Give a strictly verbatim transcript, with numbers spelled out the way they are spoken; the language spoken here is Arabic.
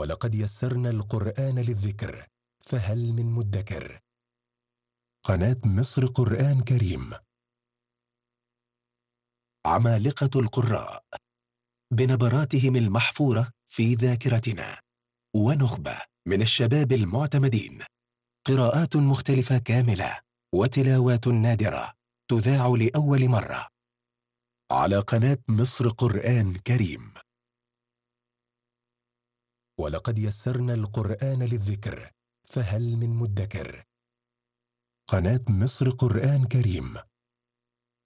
ولقد يسرنا القرآن للذكر فهل من مدكر. قناة مصر قرآن كريم. عمالقة القراء بنبراتهم المحفورة في ذاكرتنا، ونخبة من الشباب المعتمدين، قراءات مختلفة كاملة وتلاوات نادرة تذاع لأول مرة على قناة مصر قرآن كريم. ولقد يسرنا القرآن للذكر فهل من مدكر. قناة مصر قرآن كريم.